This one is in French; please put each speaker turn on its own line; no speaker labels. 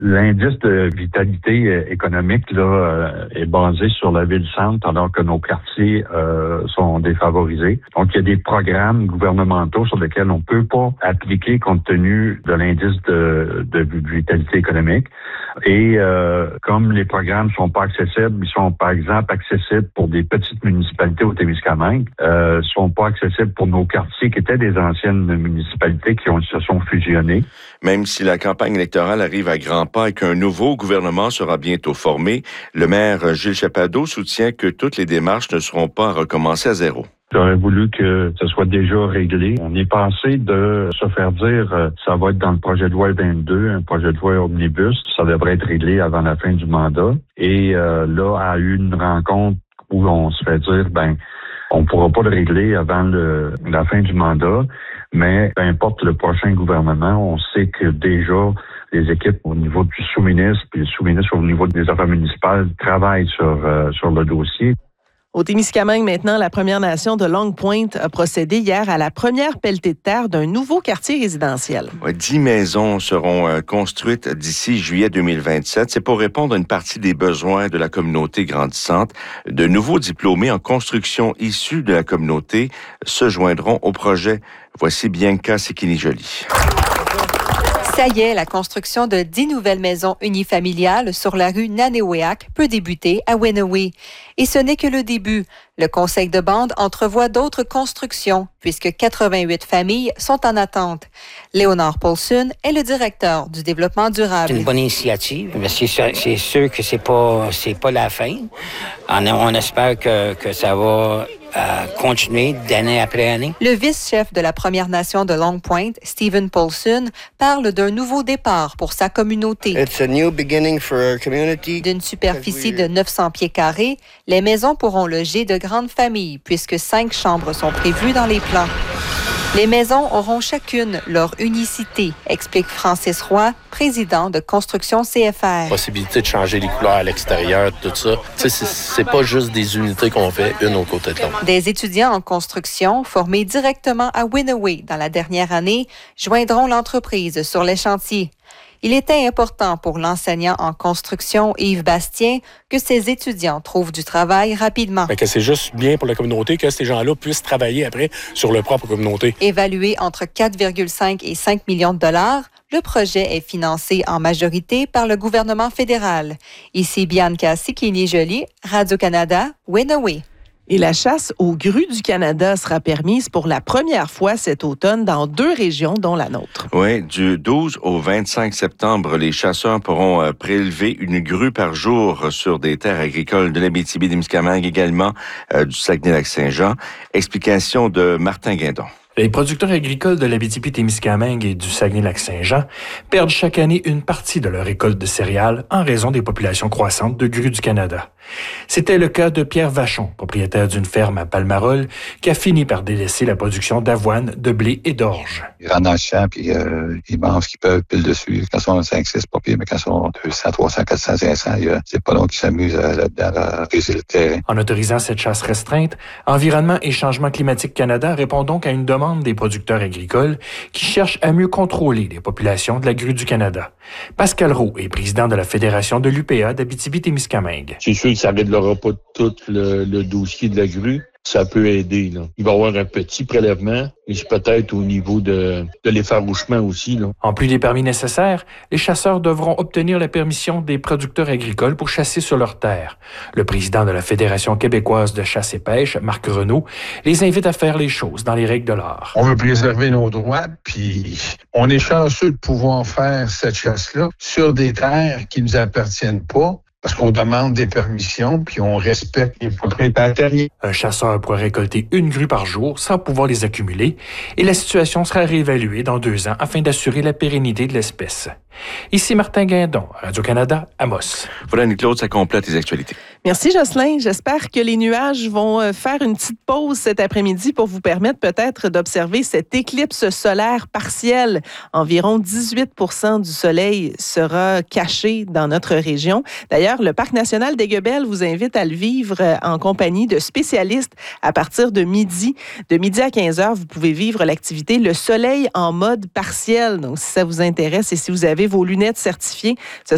L'indice de vitalité économique là est basé sur la ville-centre, alors que nos quartiers sont défavorisés. Donc, il y a des programmes gouvernementaux sur lesquels on ne peut pas appliquer compte tenu de l'indice de vitalité économique. Et comme les programmes sont pas accessibles, ils sont par exemple accessibles pour des petites municipalités au Témiscamingue, sont pas accessibles pour nos quartiers qui étaient des anciennes municipalités qui se sont fusionnées.
Même si la campagne électorale arrive à grands pas et qu'un nouveau gouvernement sera bientôt formé, le maire Gilles Chapado soutient que toutes les démarches ne seront pas recommencées à zéro.
J'aurais voulu que ce soit déjà réglé. On est passé de se faire dire ça va être dans le projet de loi 22, un projet de loi omnibus, ça devrait être réglé avant la fin du mandat. Et là, a eu une rencontre où on se fait dire, on pourra pas le régler avant la fin du mandat, mais peu importe le prochain gouvernement, on sait que déjà les équipes au niveau du sous-ministre puis le sous-ministre au niveau des affaires municipales travaillent sur le dossier.
Au Témiscamingue, maintenant, la Première Nation de Long Point a procédé hier à la première pelletée de terre d'un nouveau quartier résidentiel.
10 maisons seront construites d'ici juillet 2027. C'est pour répondre à une partie des besoins de la communauté grandissante. De nouveaux diplômés en construction issus de la communauté se joindront au projet. Voici Bianca Sekini-Joly.
Ça y est, la construction de 10 nouvelles maisons unifamiliales sur la rue Nanéouéac peut débuter à Wenawee. Et ce n'est que le début. Le conseil de bande entrevoit d'autres constructions, puisque 88 familles sont en attente. Léonard Paulson est le directeur du développement durable.
C'est une bonne initiative, mais c'est sûr que c'est pas la fin. On espère que ça va continuer d'année après année.
Le vice-chef de la Première Nation de Long Point, Stephen Paulson, parle d'un nouveau départ pour sa communauté.
It's a new beginning for our community.
D'une superficie de 900 pieds carrés, les maisons pourront loger de grandes familles, puisque 5 chambres sont prévues dans les plans. Les maisons auront chacune leur unicité, explique Francis Roy, président de Construction CFR.
Possibilité de changer les couleurs à l'extérieur, tout ça. C'est pas juste des unités qu'on fait une au côté de l'autre.
Des étudiants en construction formés directement à Wenawee dans la dernière année joindront l'entreprise sur les chantiers. Il était important pour l'enseignant en construction Yves Bastien que ses étudiants trouvent du travail rapidement.
Que c'est juste bien pour la communauté que ces gens-là puissent travailler après sur leur propre communauté.
Évalué entre 4,5 et 5 millions de dollars, le projet est financé en majorité par le gouvernement fédéral. Ici Bianca Sekini-Joly, Radio-Canada, Wenawee.
Et la chasse aux grues du Canada sera permise pour la première fois cet automne dans 2 régions, dont la nôtre.
Oui, du 12 au 25 septembre, les chasseurs pourront prélever une grue par jour sur des terres agricoles de l'Abitibi-Témiscamingue, également du Saguenay-Lac-Saint-Jean. Explication de Martin Guindon.
Les producteurs agricoles de l'Abitibi-Témiscamingue et du Saguenay-Lac-Saint-Jean perdent chaque année une partie de leur récolte de céréales en raison des populations croissantes de grues du Canada. C'était le cas de Pierre Vachon, propriétaire d'une ferme à Palmarol, qui a fini par délaisser la production d'avoine, de blé et d'orge.
Ils rentrent dans le champ, puis ils mangent ce qu'ils peuvent, pile dessus. Quand ils sont 5-6 papiers, mais quand ils sont 200, 300, 400, 500, c'est pas long qu'ils s'amusent là-dedans à raiser le terrain.
En autorisant cette chasse restreinte, Environnement et Changement climatique Canada répond donc à une demande des producteurs agricoles qui cherchent à mieux contrôler les populations de la grue du Canada. Pascal Roux est président de la Fédération de l'UPA d'Abitibi-Témiscamingue.
C'est sûr que ça ne réglera pas tout le dossier de la grue. Ça peut aider, là. Il va y avoir un petit prélèvement, mais c'est peut-être au niveau de l'effarouchement aussi, là.
En plus des permis nécessaires, les chasseurs devront obtenir la permission des producteurs agricoles pour chasser sur leurs terres. Le président de la Fédération québécoise de chasse et pêche, Marc Renaud, les invite à faire les choses dans les règles de l'art.
On veut préserver nos droits, puis on est chanceux de pouvoir faire cette chasse-là sur des terres qui ne nous appartiennent pas. Parce qu'on demande des permissions, puis on respecte les propriétaires terriens.
Un chasseur pourra récolter une grue par jour sans pouvoir les accumuler, et la situation sera réévaluée dans 2 ans afin d'assurer la pérennité de l'espèce. Ici Martin Guindon, Radio-Canada, Amos.
Voilà, Annie-Claude, ça complète les actualités.
Merci, Jocelyn. J'espère que les nuages vont faire une petite pause cet après-midi pour vous permettre peut-être d'observer cette éclipse solaire partielle. Environ 18% du soleil sera caché dans notre région. D'ailleurs, le Parc national d'Aiguebelle vous invite à le vivre en compagnie de spécialistes à partir de midi. De midi à 15h, vous pouvez vivre l'activité Le Soleil en mode partiel. Donc, si ça vous intéresse et si vous avez vos lunettes certifiées, ce